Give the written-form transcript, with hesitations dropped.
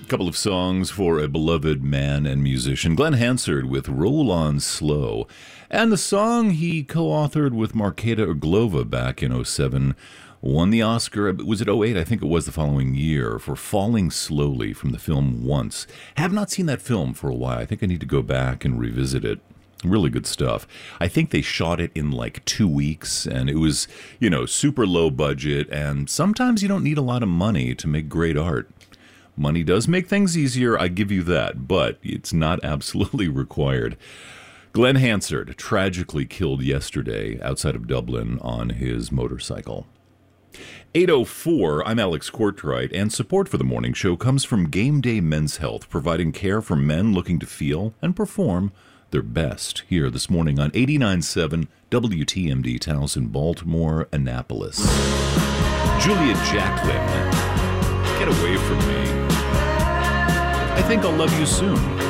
Couple of songs for a beloved man and musician, Glenn Hansard with Roll On Slow, and the song he co-authored with Marketa Urglova back in '07 won the Oscar, was it '08? I think it was the following year, for Falling Slowly from the film Once. Have not seen that film for a while. I think I need to go back and revisit it. Really good stuff. I think they shot it in like 2 weeks, and it was, super low budget, and sometimes you don't need a lot of money to make great art. Money does make things easier, I give you that, but it's not absolutely required. Glenn Hansard tragically killed yesterday outside of Dublin on his motorcycle. 8:04, I'm Alex Courtright, and support for the morning show comes from Game Day Men's Health, providing care for men looking to feel and perform their best. Here this morning on 89.7 WTMD, Towson, Baltimore, Annapolis. Julia Jacklin, get away from me. I think I'll love you soon.